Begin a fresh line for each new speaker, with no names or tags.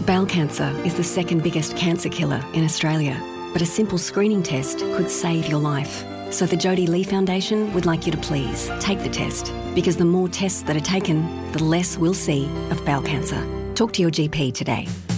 Bowel cancer is the second biggest cancer killer in Australia, but a simple screening test could save your life. So the Jodie Lee Foundation would like you to please take the test, because the more tests that are taken, the less we'll see of bowel cancer. Talk to your GP today.